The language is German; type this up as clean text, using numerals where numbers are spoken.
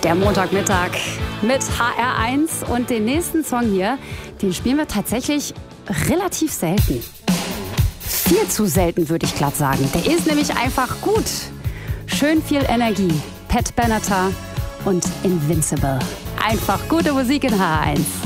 Der Montagmittag mit HR1 und den nächsten Song hier, den spielen wir tatsächlich relativ selten. Viel zu selten, würde ich glatt sagen. Der ist nämlich einfach gut. Schön viel Energie. Pat Benatar und Invincible. Einfach gute Musik in HR1.